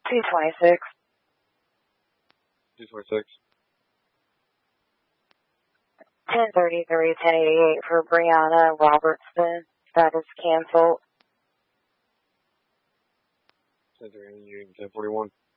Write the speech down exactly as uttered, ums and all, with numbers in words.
two twenty-six. two twenty-six. ten thirty-three, ten eighty-eight for Brianna Robertson. That is canceled. ten thirty-eight, ten forty-one.